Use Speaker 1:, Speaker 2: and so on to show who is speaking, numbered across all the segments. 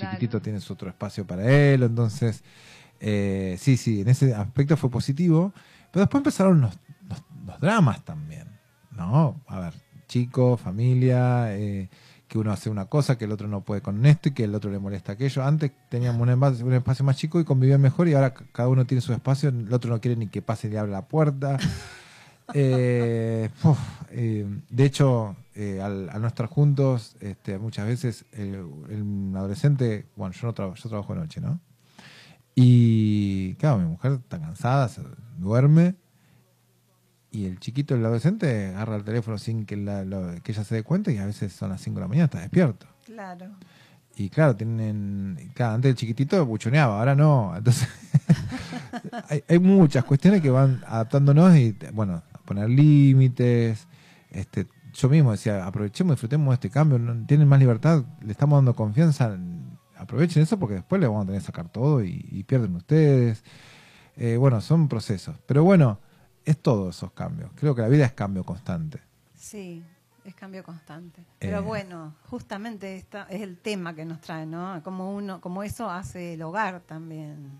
Speaker 1: chiquitito tiene su otro espacio para él, entonces sí, en ese aspecto fue positivo, pero después empezaron los dramas también, ¿no? A ver, chicos, familia, que uno hace una cosa, que el otro no puede con esto y que el otro le molesta aquello. Antes teníamos un espacio más chico y convivían mejor y ahora cada uno tiene su espacio, el otro no quiere ni que pase ni abra la puerta. De hecho, al no estar juntos, muchas veces el adolescente, bueno, yo trabajo de noche, ¿no? Y claro, mi mujer está cansada, se duerme, y el chiquito, el adolescente, agarra el teléfono sin que ella se dé cuenta, y a veces son las 5 de la mañana, está despierto.
Speaker 2: Claro.
Speaker 1: Y claro, antes el chiquitito buchoneaba, ahora no. Entonces, hay muchas cuestiones que van adaptándonos y, bueno, a poner límites. Yo mismo decía, aprovechemos, disfrutemos de este cambio, tienen más libertad, le estamos dando confianza, aprovechen eso porque después le vamos a tener que sacar todo y pierden ustedes. Bueno, son procesos. Pero bueno, es todos esos cambios. Creo que la vida es cambio constante.
Speaker 2: Sí, es cambio constante. Pero bueno, justamente es el tema que nos trae, ¿no? Como eso hace el hogar también.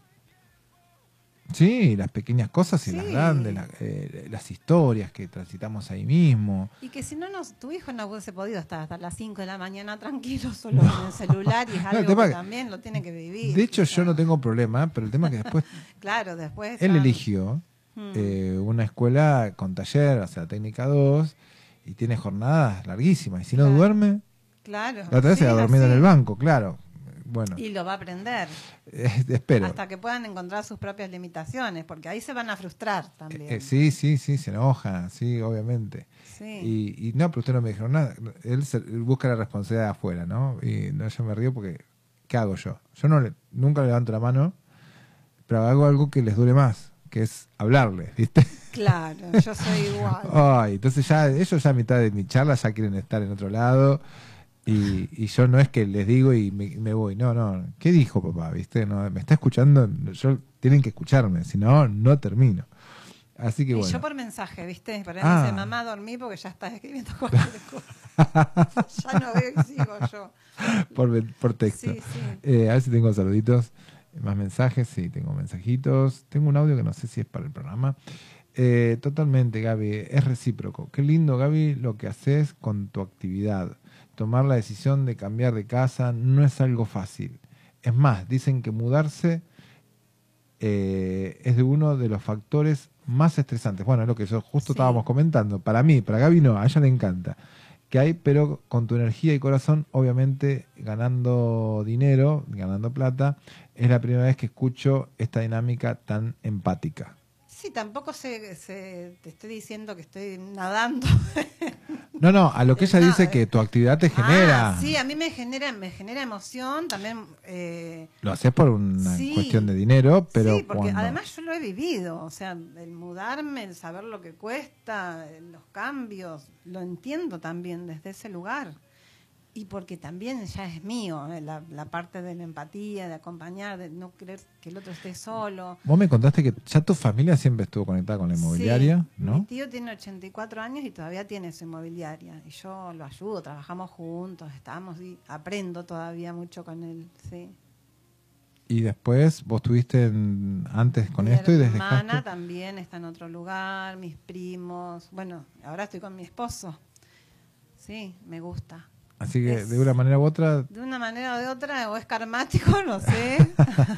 Speaker 1: Sí, las pequeñas cosas y
Speaker 2: Sí.
Speaker 1: las grandes, las historias que transitamos ahí mismo.
Speaker 2: Y que si no, tu hijo no hubiese podido estar hasta las 5 de la mañana tranquilo solo en el celular, y es algo que también lo tiene que vivir.
Speaker 1: De hecho, yo no tengo problema, pero el tema es que después
Speaker 2: claro, después
Speaker 1: él eligió una escuela con taller, o sea, técnica 2, y tiene jornadas larguísimas. Y si no duerme,
Speaker 2: claro,
Speaker 1: la otra vez se va dormido en el banco, claro. Bueno,
Speaker 2: y lo va a aprender.
Speaker 1: Espero.
Speaker 2: Hasta que puedan encontrar sus propias limitaciones, porque ahí se van a frustrar también.
Speaker 1: Sí, se enoja, sí, obviamente.
Speaker 2: Sí.
Speaker 1: Y no, pero usted no me dijeron nada. Él busca la responsabilidad de afuera, ¿no? Y no, yo me río porque, ¿qué hago yo? Yo nunca le levanto la mano, pero hago algo que les dure más, que es hablarles, ¿viste?
Speaker 2: Claro, yo soy igual.
Speaker 1: Ay, entonces ellos ya a mitad de mi charla ya quieren estar en otro lado. Y yo no es que les digo y me voy, no, ¿qué dijo papá? ¿Viste? No, me está escuchando, tienen que escucharme, si no, no termino. Así que bueno.
Speaker 2: Y yo por mensaje, ¿viste? Por ahí me dice, mamá, dormí porque ya estás escribiendo cualquier cosa. Ya no veo y sigo yo.
Speaker 1: Por texto.
Speaker 2: Sí.
Speaker 1: A ver si tengo saluditos, más mensajes, sí, tengo mensajitos. Tengo un audio que no sé si es para el programa. Totalmente, Gaby, es recíproco. Qué lindo, Gaby, lo que haces con tu actividad. Tomar la decisión de cambiar de casa no es algo fácil. Es más, dicen que mudarse es de uno de los factores más estresantes. Bueno, es lo que yo justo estábamos comentando. Para mí, para Gaby no, a ella le encanta. Que hay, pero con tu energía y corazón, obviamente ganando dinero, ganando plata, es la primera vez que escucho esta dinámica tan empática.
Speaker 2: Sí, tampoco te estoy diciendo que estoy nadando.
Speaker 1: No, a lo que ella dice que tu actividad te genera.
Speaker 2: Sí, a mí me genera emoción también.
Speaker 1: Lo haces por una cuestión de dinero, pero
Speaker 2: sí, porque además yo lo he vivido, o sea, el mudarme, el saber lo que cuesta, los cambios, lo entiendo también desde ese lugar. Y porque también ya es mío, la parte de la empatía, de acompañar, de no querer que el otro esté solo.
Speaker 1: Vos me contaste que ya tu familia siempre estuvo conectada con la inmobiliaria, ¿no?
Speaker 2: Mi tío tiene 84 años y todavía tiene su inmobiliaria. Y yo lo ayudo, trabajamos juntos, y aprendo todavía mucho con él, sí.
Speaker 1: Y después vos estuviste antes con esto y desde
Speaker 2: mi hermana también está en otro lugar, mis primos. Bueno, ahora estoy con mi esposo. Sí, me gusta.
Speaker 1: Así que de una manera u otra...
Speaker 2: De una manera o de otra, o es karmático, no sé.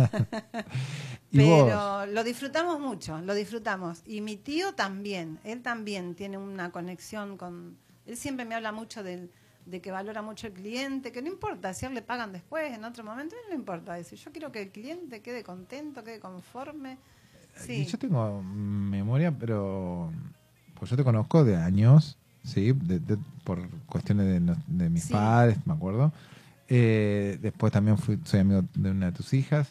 Speaker 2: Pero lo disfrutamos mucho, lo disfrutamos. Y mi tío también, él también tiene una conexión con... Él siempre me habla mucho de que valora mucho el cliente, que no importa si a él le pagan después, en otro momento, a él no importa. Dice, yo quiero que el cliente quede contento, quede conforme. Sí.
Speaker 1: Yo tengo memoria, pero... Pues yo te conozco de años... Sí, por cuestiones de mis padres, me acuerdo. Después también soy amigo de una de tus hijas.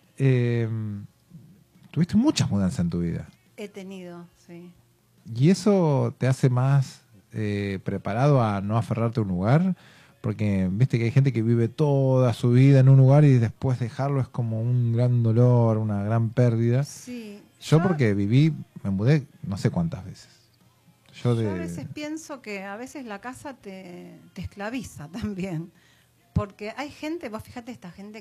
Speaker 1: Tuviste muchas mudanzas en tu vida.
Speaker 2: He tenido, sí.
Speaker 1: ¿Y eso te hace más preparado a no aferrarte a un lugar? Porque viste que hay gente que vive toda su vida en un lugar y después dejarlo es como un gran dolor, una gran pérdida.
Speaker 2: Sí.
Speaker 1: Yo porque me mudé no sé cuántas veces.
Speaker 2: Yo a veces pienso que a veces la casa te esclaviza también. Porque hay gente, vos fíjate, esta gente